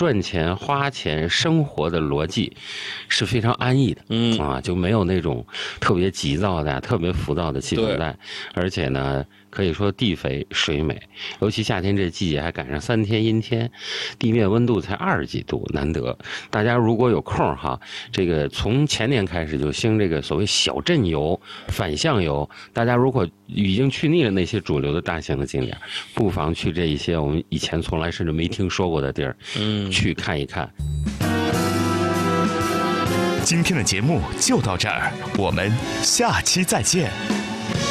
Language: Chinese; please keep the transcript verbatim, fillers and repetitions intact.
赚钱、花钱、生活的逻辑是非常安逸的，嗯啊，就没有那种特别急躁的、特别浮躁的气氛在，而且呢。可以说地肥水美，尤其夏天这季节还赶上三天阴天，地面温度才二十几度，难得。大家如果有空哈，这个从前年开始就兴这个所谓小镇游、反向游。大家如果已经去腻了那些主流的大型的景点，不妨去这一些我们以前从来甚至没听说过的地儿，嗯，去看一看。 今天的节目就到这儿，我们下期再见。